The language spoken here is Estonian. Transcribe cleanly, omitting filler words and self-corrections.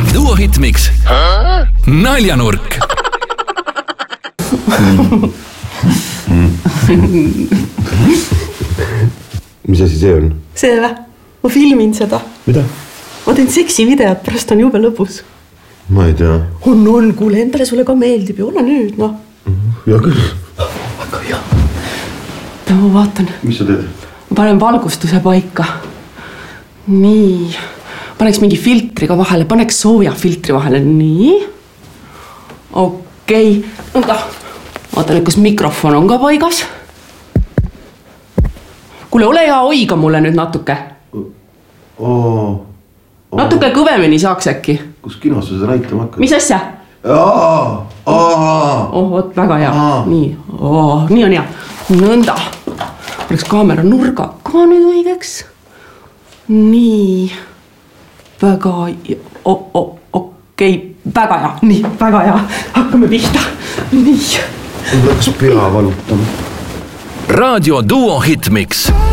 Duo Hitmix naljanurk. Mis asi see on? See vä? Ma filmin seda. Mida? Ma teen seksivideot, pärast on jube lõbus. Ma ei tea. On, kuule, endale sulle ka meeldib ja ole nüüd, noh. Ja küll. Väga hea. Ma vaatan. Mis sa teed? Ma panen valgustuse paika. Nii. Paneks mingi filtri ka vahele. Paneks sooja filtri vahele. Nii. Okei. Nõnda. Vaatan, kas mikrofon on ka paigas. Kuule, ole hea, oiga mulle nüüd natuke. Natuke kõvemini saaks äkki. Kus kinos sa seda näitama hakkad? Mis asja? Oot, väga hea. Nii, nii on hea. Nõnda. Oleks kaamera nurga ka nüüd õigeks. Nii. Väga okei. Väga hea. Nii, väga hea. Hakkame pihta. Nii. Läks pea valutama. Raadio Duo Hitmix.